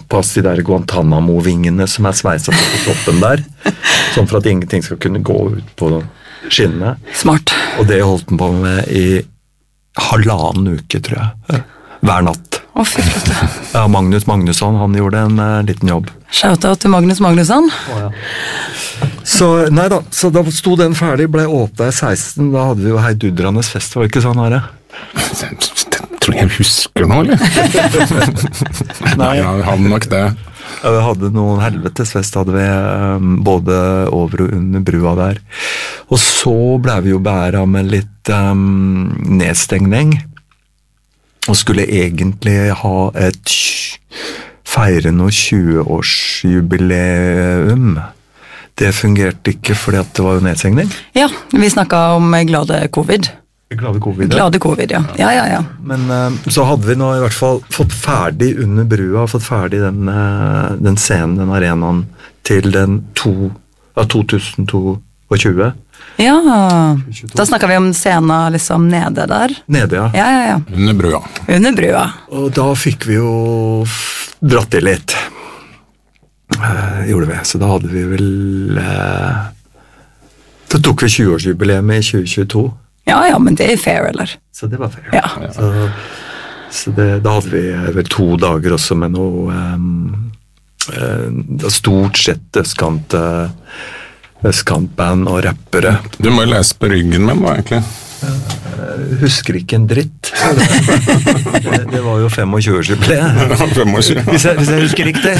fastpass de der Guantanamo-vingene som sveiset på toppen der, sånn for at ingenting skal kunne gå ut på skinnene. Smart. Og det holdt den på med i 1,5 uke, tror jeg. Hver natt. Fy flott. Ja, Magnus Magnusson, han gjorde en liten jobb. Shout-out til Magnus Magnusson. Så, nei da, så da sto den ferdig, ble åpnet i 16, da hadde vi jo Heidudranes fest, var det ikke sånn, Are? Tror jeg husker nå, eller? Nei, jeg hadde nok det. Ja, vi hadde noen helvetes fest, hadde vi både over og under brua der. Og så ble vi jo bæret med litt nedstengning, og skulle egentlig ha et feire noe 20-årsjubileum. Det fungerte ikke fordi at det var jo nedstengning. Ja, vi snakket om glade covid. Glade covid, Glade covid, ja. Ja. Men så hadde vi nå i hvert fall fått ferdig under brua, fått ferdig den scenen, den arenaen, til den 2022. Ja, da snakket vi om scenen liksom nede der. Nede, ja. Ja. Under brua. Under brua. Og da fikk vi jo dratt i litt. Gjorde vi. Så da hadde vi vel da tok vi 20-årsjubileet i 2022. Ja, men det er fair, eller? Så det var fair. Ja. Så da hadde vi vel 2 dager også med noe stort sett østkantband og rappere. Du må jo lese på ryggen min, da, egentlig. Husker ikke en dritt. Det var jo 25-årsjubileet. 25. Hvis jeg husker riktig.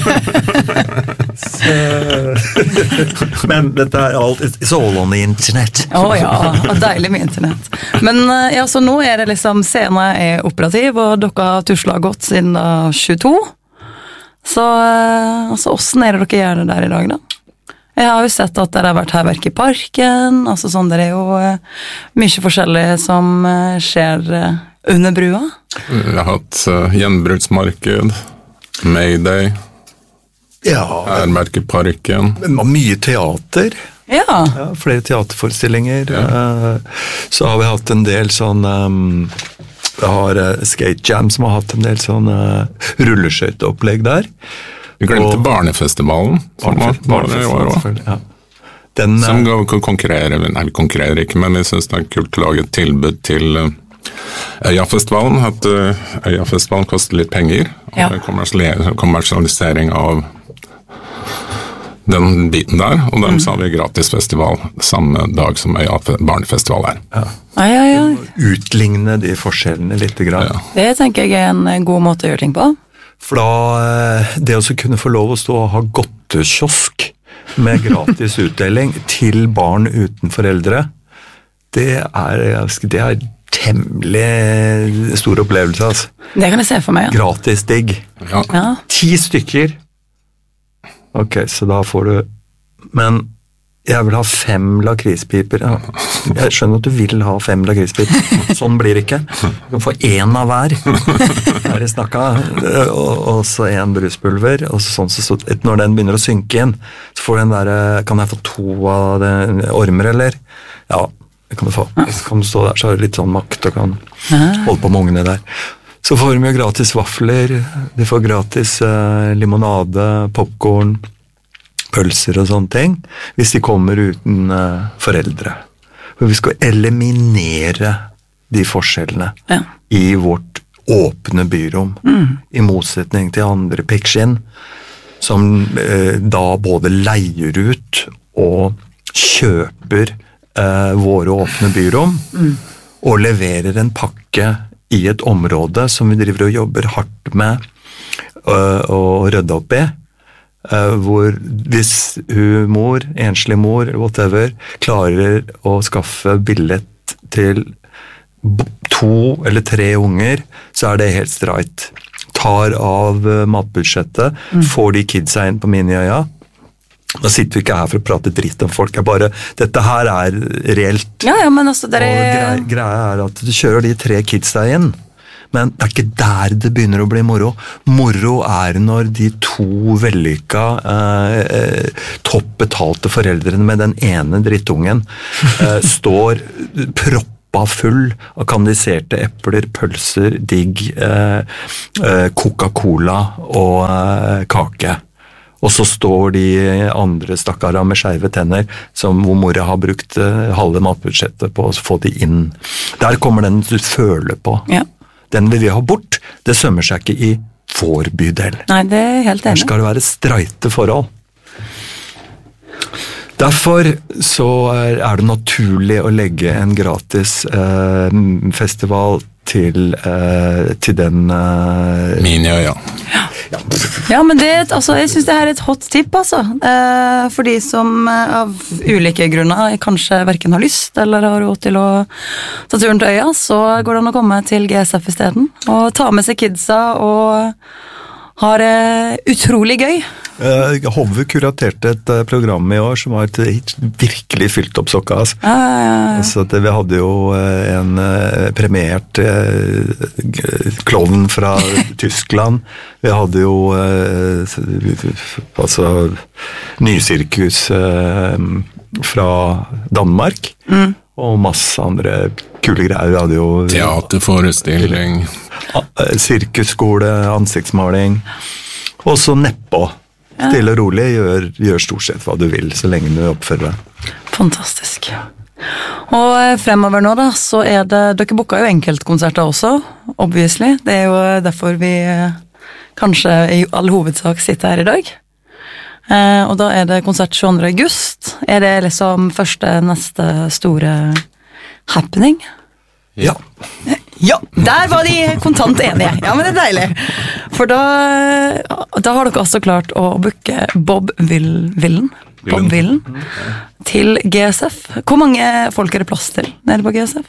Men dette alt, it's all on the internet. Ja, deilig med internett. Men ja, så nå er det liksom, scenen er operativ, og dere har tuslet godt siden da 22. Så altså, hvordan er det dere gjør det der i dag da? Jeg har jo sett at det har vært herverk i parken, altså sånn, det er jo mye forskjellig som skjer under brua. Vi har hatt gjenbruksmarked, Mayday, herverk i parken. Mye teater. Ja, flere teaterforestillinger. Så har vi hatt en del sånn vi har Skate Jam som har hatt en del sånn rulleskøyteopplegg der. Vi glemte barnefestivalen, som var i år også. Ja. Som konkurrerer, nei, vi konkurrerer ikke, men vi synes det er kult å lage et tilbud til Øyafestivalen, at Øyafestivalen koster litt penger, og kommersialisering av den biten der, og dem så har vi gratisfestival samme dag som barnefestival er. Ja. Utligne de forskjellene litt grann. Ja. Det tenker jeg er en god måte å gjøre ting på. For da, det å kunne få lov å stå og ha godtekiosk med gratis utdeling til barn uten foreldre, det er temmelig stor opplevelse, altså. Det kan jeg se for meg, ja. Gratis digg. Ja. 10 stykker. Ok, så da får du, men jeg vil ha 5 lakrispiper. Ja. Jeg skjønner at du vil ha 5 lakrispiper. Sånn blir det ikke. Du kan få 1 av hver. Her i snakka. Og så 1 bruspulver. Og så når den begynner å synke inn, så får den der, kan jeg få 2 av det, ormer, eller? Ja, det kan du få. Så kan du stå der, så har du litt sånn makt og kan holde på med ungene der. Så får de jo gratis vafler, de får gratis limonade, popcorn, pølser og sånne ting, hvis de kommer uten foreldre. For vi skal eliminere de forskjellene i vårt åpne byrom, i motsetning til andre pikkskinn, som da både leier ut og kjøper våre åpne byrom, og leverer en pakke i et område som vi driver og jobber hardt med å rydde opp i, hvor hvis mor, enslig mor, whatever, klarer å skaffe billett til 2 eller 3 unger, så er det helt streit. Tar av matbudsjettet, får de kidsa inn på Miniøya. Da sitter vi ikke her for å prate dritt om folk, dette her er reelt. Ja, men altså, og greia er at du kjører de 3 kidsa inn, men det er ikke der det begynner å bli moro. Moro er når de 2 vellykka, toppbetalte foreldrene med den ene drittungen står proppa full av kandiserte epler, pølser, digg, Coca-Cola og kake. Og så står de andre stakkarer med skeive tenner, hvor mora har brukt halve matbudsjettet på å få de inn. Der kommer den du føler på. Ja. Den vil vi ha bort. Det sømmer seg ikke i vår bydel. Nei, det er helt enig. Her skal det være streite forhold. Derfor så er det naturlig å legge en gratis festival til den Miniøya. Ja, men altså, jeg synes det her er et hot tip, altså. For de som av ulike grunner kanskje hverken har lyst eller har råd til å ta turen til øya, så går det an å komme til GSF i stedet, og ta med seg kidsa og har det utrolig gøy. Hove kuraterte et program i år som var virkelig fylt opp sokka. Altså. Ja. Så vi hadde jo en premiert klovn fra Tyskland. Vi hadde jo nysirkus fra Danmark. Og masse andre kule greier. Vi hadde jo teaterforestilling, sirkusskole, ansiktsmaling, og så nedpå. Stille og rolig, gjør stort sett hva du vil, så lenge du oppfører deg. Fantastisk. Og fremover nå da, så dere booker jo enkeltkonserter også, obviously. Det er jo derfor vi kanskje i all hovedsak sitter her i dag. Og da er det konsert 22. august. Er det liksom neste store happening? Ja. Ja, der var de kontant enige. Ja, men det er deilig. For da har dere altså klart å booke Bob Villen til GSF. Hvor mange folk er det plass til nede på GSF?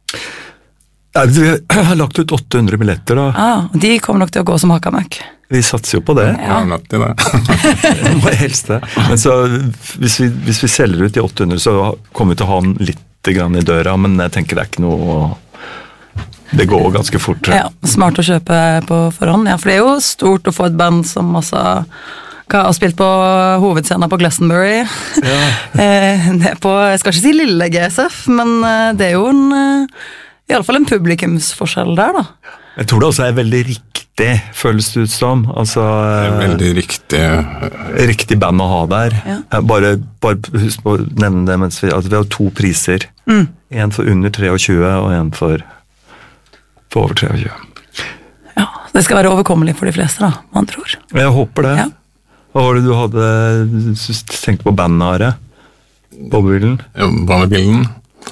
Vi har lagt ut 800 billetter da. De kommer nok til å gå som hakamøkk. Vi satser jo på det. Ja, nødt til det. Det må helst det. Men så, hvis vi selger ut de 800, så kommer vi til å ha den litt grann i døra, men jeg tenker det er ikke noe. Det går ganske fort. Ja, smart å kjøpe på forhånd. Ja, for det er jo stort å få et band som har spilt på hovedscenen på Glastonbury. Ja. Det på, jeg skal ikke si lille GSF, men det er jo i alle fall en publikumsforskjell der da. Jeg tror det også er veldig riktig, føles det ut som. Altså, det er veldig riktig band å ha der. Ja. Bare husk på å nevne det, mens vi har 2 priser. En for under 23, og en for over 23. Ja, det skal være overkommelig for de fleste da, man tror. Jeg håper det. Ja. Hva var det du hadde tenkt på bandnare? Bobbyvillen? Hva med bilden?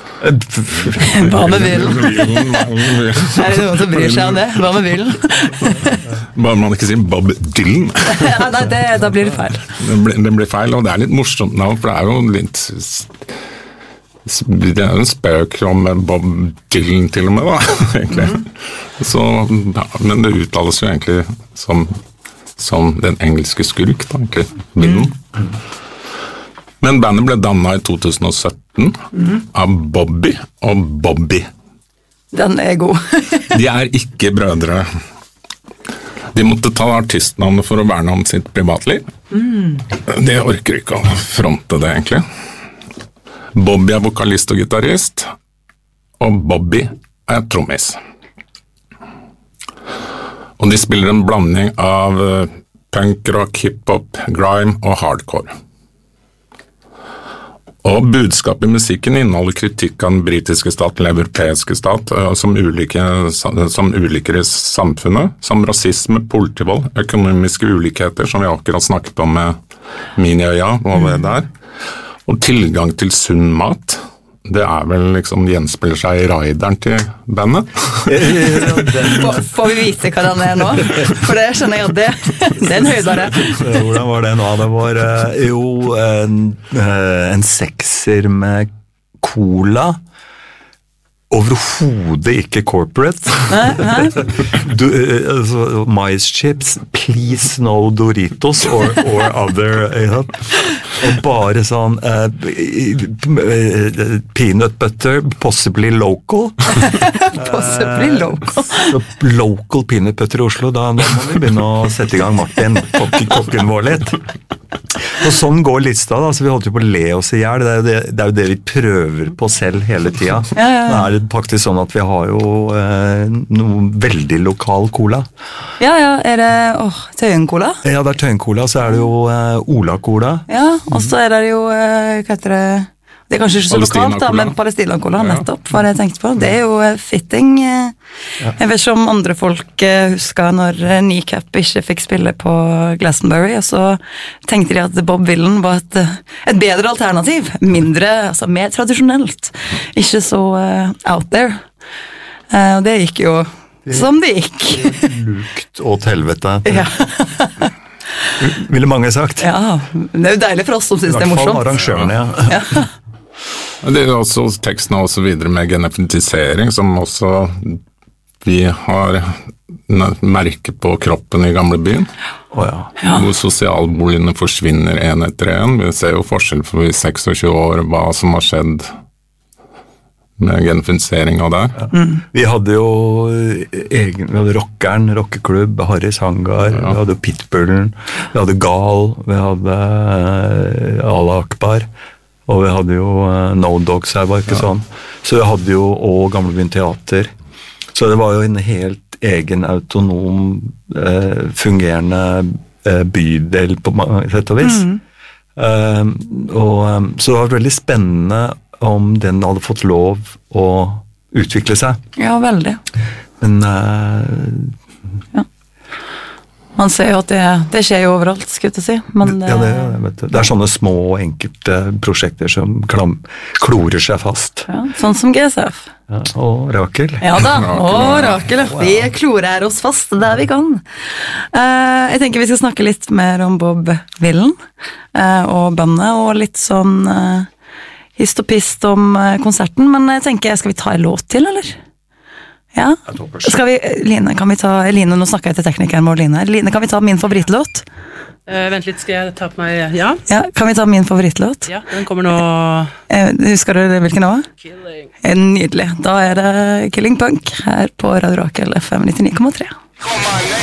Hva med villen? Er det noen som bryr seg om det? Hva med villen? Bare man ikke sier Bob Dylan. Nei, da blir det feil. Det blir feil, og det er litt morsomt nå, for det er jo litt. Det er jo en spøk om Bob Dylan til og med, da, egentlig. Så, men det uttales jo egentlig som den engelske skurk, da, egentlig. Villen. Men bandet ble dannet i 2017 av Bobby og Bobby. Den er god. De er ikke brødre. De måtte ta artistnavnet for å verne om sitt privatliv. De orker ikke å fronte det, egentlig. Bobby er vokalist og gitarist, og Bobby er trommis. Og de spiller en blanding av punk, rock, hiphop, grime og hardcore. Og budskapet i musikken inneholder kritikk av den britiske stat, den europeiske stat, som uliker i samfunnet, som rasisme, politivold, økonomiske ulikheter, som vi akkurat snakket om med Miniøya og det der, og tilgang til sunn mat. Det er vel liksom gjenspiller seg i raideren til bandet. Får vi vite hva den er nå? For det skjønner jeg at det er en høydare. Hvordan var det nå? Det var jo en 6er med cola. Overhodet ikke corporate. Maischips, please no Doritos or other. Og bare sånn peanut butter, possibly local. Possibly local. Local peanut butter i Oslo, da må vi begynne å sette i gang Martin, kokken vår litt. Og sånn går lista da, så vi holdt jo på å le oss i hjel, det er jo det vi prøver på selv hele tida. Nå er det faktisk sånn at vi har jo noe veldig lokal cola. Ja, er det Tøyen-cola? Ja, det er Tøyen-cola, så er det jo Ola-cola. Ja, og så er det jo, hva heter det? Det er kanskje ikke så lokalt da, men Palestina-cola nettopp, hva jeg tenkte på. Det er jo fitting. Jeg vet ikke om andre folk husker når Kneecap ikke fikk spille på Glastonbury, og så tenkte de at Bob Villen var et bedre alternativ. Mindre, altså mer tradisjonelt. Ikke så out there. Og det gikk jo som det gikk. Lukt og til helvete. Ja. Ville mange sagt. Ja, det er jo deilig for oss som synes det er morsomt. I hvert fall arrangørene, ja. Det er også teksten også videre med genetisering, som også vi har merket på kroppen i gamle byen. Hvor sosialboligene forsvinner en etter en. Vi ser jo forskjell for 26 år hva som har skjedd med genetisering av der. Vi hadde jo vi hadde Rockeren, rockeklubb, Harris Hangar, vi hadde Pitbullen, vi hadde Gal, vi hadde Ala Akbar, og vi hadde jo No Dogs her, var ikke sånn. Så vi hadde jo og Gamlebyen Teater. Så det var jo en helt egen autonom, fungerende bydel på sett og vis. Så det var veldig spennende om den hadde fått lov å utvikle seg. Ja, veldig. Men man ser jo at det skjer jo overalt, skulle jeg si. Men det er sånne små, enkelte prosjekter som klorer seg fast. Ja, sånn som GSF. Ja, og Rakel. Ja da, og Rakel. Vi klorer oss fast der vi kan. Jeg tenker vi skal snakke litt mer om Bob Villen og bandet, og litt sånn hist og pist om konserten, men jeg tenker, skal vi ta en låt til, eller? Ja, Line, kan vi ta Line, nå snakker jeg til teknikeren vår, Line, kan vi ta min favorittlåt? Vent litt, skal jeg ta på meg, ja, kan vi ta min favorittlåt? Ja, den kommer nå. Husker du hvilken nå? Killing. Nydelig, da er det Killing Punk her på Radio Rakel FM 99,3.